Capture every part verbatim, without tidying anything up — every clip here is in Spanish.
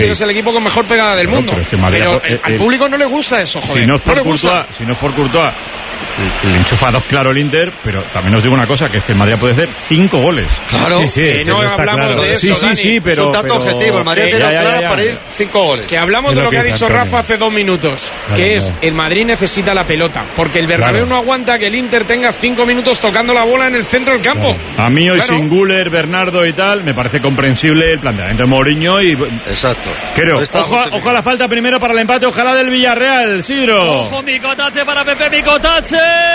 Madrid es el equipo con mejor pegada del mundo. Pero, es que Madrid, pero el, el, al público no le gusta eso, joder. Si no es por no Courtois, si no es por Courtois, el, el enchufado claro el Inter, pero también os digo una cosa, que es que el Madrid puede hacer cinco goles. Claro, sí, sí, que no hablamos claro. de eso, sí, sí, Dani. sí, pero... Es un dato pero, objetivo, el Madrid tiene claro para ir cinco goles. Que hablamos de lo que ha dicho Rafa hace dos minutos, claro, que es, claro. el Madrid necesita la pelota, porque el Bernabéu claro. no aguanta que el Inter tenga cinco minutos tocando la bola en el centro del campo. Claro. A mí hoy claro. sin Güler, Bernardo y tal, me parece comprensible el planteamiento de Mourinho y... Exacto. Creo. Ojo, ojo a la falta primero para el empate, ojalá del Villarreal, Sidro. Ojo, Micotache para Pepe Micotache.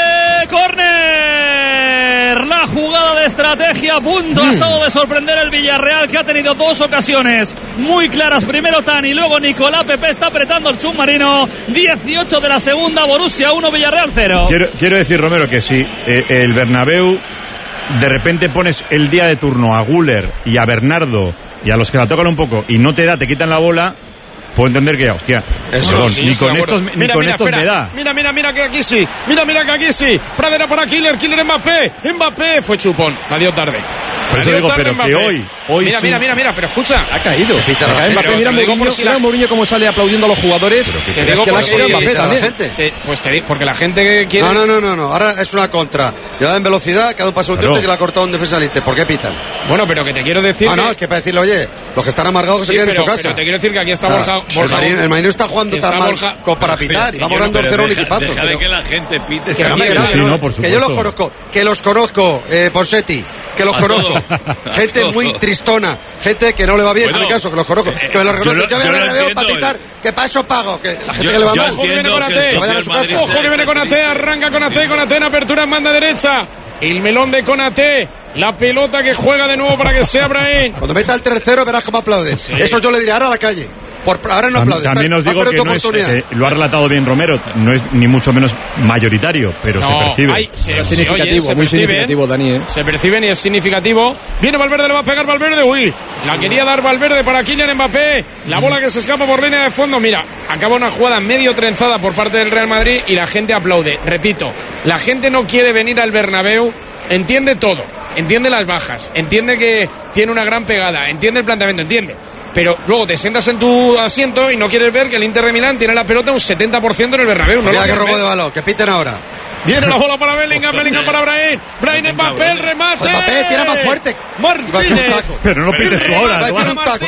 ¡Córner! La jugada de estrategia a punto mm. ha estado de sorprender el Villarreal, que ha tenido dos ocasiones muy claras. Primero Tani, luego Nicolás Pepe está apretando el submarino. dieciocho de la segunda, Borussia uno, Villarreal cero. Quiero, quiero decir, Romero, que si eh, el Bernabéu de repente pones el día de turno a Güler y a Bernardo y a los que la tocan un poco y no te da, te quitan la bola, puedo entender que, hostia, eso, perdón, sí, ni con estos, mira, ni con mira, estos espera, me da. Mira, mira, mira que aquí sí. Mira, mira que aquí sí. Pradera para Killer, Killer Mbappé. Mbappé fue chupón. La dio tarde. Por eso digo, pero Mbappé. que hoy, hoy mira, sí. Mira, mira, mira, pero escucha. Ha caído. Pita la Mbappé, pero, mira Mourinho, si mira la... Mourinho cómo sale aplaudiendo a los jugadores. Pero que te te digo que la porque, Mbappé la también. gente. Te, pues te digo, porque la gente que quiere... No, no, no, no, no. Ahora es una contra. Llevada en velocidad, cada un paso un tiempo y que la ha cortado un defensa del Inter. ¿Por qué pitan? Bueno, pero que te quiero decir... No, que... no, es que para decirle, oye, los que están amargados que sí, se queden pero, en su casa. Pero te quiero decir que aquí está Borja... Ah, Borja el, el Marino está jugando tan mal como para pitar. Y vamos ganando el cero un equipazo. Deja de que la gente pite. Que, no, que, no, sí, no, por que yo los conozco, que los conozco, eh, Porsetti, que los conozco. Gente muy tristona, gente que no le va bien, bueno, en mi caso, que los conozco. Eh, que me lo reconozco. Yo, yo, yo me veo para pitar, que para eso pago. Que la gente yo, que le va mal. Ojo que viene con Ate. Ojo que viene con Ate, arranca con Ate, con Ate en apertura en banda derecha. El melón de Konaté, la pelota que juega de nuevo para que sea Brahim. Cuando meta el tercero verás cómo aplauden. Sí. Eso yo le diré ahora a la calle. Por, ahora no aplaudes. También os digo que no es, eh, lo ha relatado bien Romero, no es ni mucho menos mayoritario, pero no, se percibe. Hay, se, es significativo, se oye, muy se significativo, Dani. ¿eh? Se perciben y es significativo. Viene Valverde, le va a pegar Valverde. Uy, la quería dar Valverde para Kylian Mbappé. La bola que se escapa por línea de fondo. Mira, acaba una jugada medio trenzada por parte del Real Madrid y la gente aplaude. Repito, la gente no quiere venir al Bernabéu, entiende todo, entiende las bajas, entiende que tiene una gran pegada, entiende el planteamiento, entiende. Pero luego te sientas en tu asiento y no quieres ver que el Inter de Milán tiene la pelota un setenta por ciento en el Bernabéu. No Mira que robo de balón, que piten ahora. Viene la bola para Bellingham, Bellingham para Brahim. Brahim Mbappé, el remate. Mbappé tira más fuerte. Martínez. Pero no pites tú ahora. Va a hacer un taco.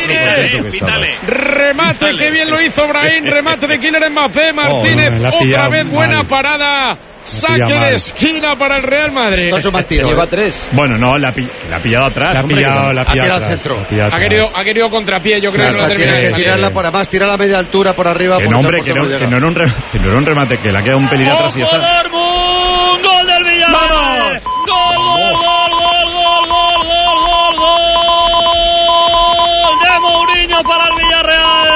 Remate, qué bien lo hizo Brahim. Remate de Kylian Mbappé. Martínez, otra vez buena parada. Saque de esquina para el Real Madrid. Entonces mal tiro. Lleva tres. Bueno, no, la, pi la ha pillado atrás. La ha pillado, la ha pillado al centro. Ha querido, ha querido contrapié, yo creo. Claro, que no tiene que tirarla por además, tira la media altura por arriba. Que no, hombre, que no, que no era un remate, que no era un remate, que le ha quedado un pelín atrás y ya está. ¡Dortmund! ¡Gol del Villarreal! ¡Gol, gol, gol, gol, gol, gol, gol, gol, gol! ¡De Mourinho para el Villarreal!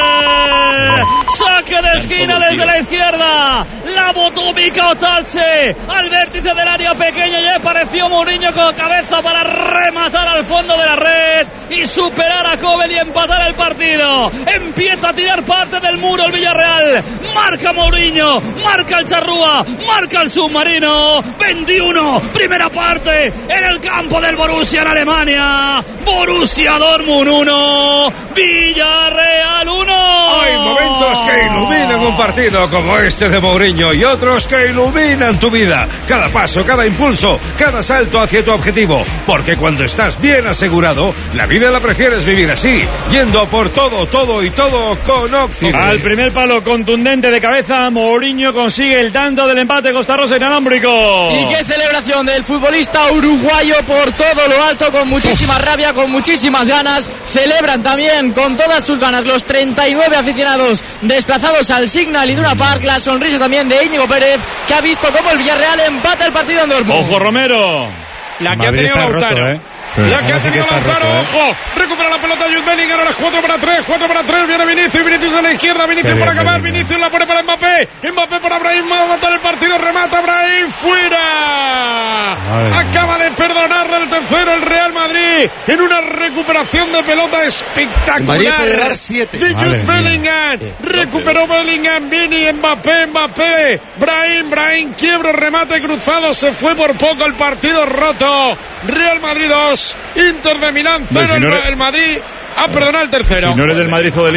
Saque de esquina desde la izquierda. La botó Micotache al vértice del área pequeña y apareció Mourinho con cabeza para rematar al fondo de la red y superar a Kobel y empatar el partido. Empieza a tirar parte del muro el Villarreal. Marca Mourinho, marca el Charrúa, marca el submarino. veintiuno, primera parte en el campo del Borussia en Alemania. Borussia Dortmund uno, Villarreal uno. Hay momentos que iluminan un partido como este de Mourinho y otros que iluminan tu vida. Cada paso, cada impulso, cada salto hacia tu objetivo. Porque cuando estás bien asegurado, la vida la prefieres vivir así, yendo por todo, todo y todo con Occident. Al primer palo contundente de cabeza, Mourinho consigue el tanto del empate Costa Rosa inalámbrico. Y qué celebración del futbolista uruguayo por todo lo alto, con muchísima rabia, con muchísimas ganas. Celebran también con todas sus ganas los treinta y nueve aficionados desplazados al Signal Iduna Park. La sonrisa también de Íñigo Pérez, que ha visto cómo el Villarreal empata el partido en Dortmund. Ojo Romero. La que Madrid ha tenido Lautaro. Roto, ¿eh? La que ha tenido Lautaro, ojo, recupera la pelota Jude Bellingham, ahora es cuatro para tres, cuatro para tres, viene Vinicius, Vinicius a la izquierda, Vinicius bien, para acabar, Bellingham. Vinicius la pone para Mbappé, Mbappé para Brahim, va a matar el partido, remata Brahim, fuera. Ay, acaba de perdonarle el tercero el Real Madrid en una recuperación de pelota espectacular siete. de Jude Bellingham, recuperó Bellingham, Vini, Mbappé, Mbappé, Brahim, Brahim, quiebro, remate cruzado, se fue por poco el partido roto, Real Madrid dos, Inter de Milán cero, si no el, el Madrid ha perdonado el tercero. Si no eres del Madrid o del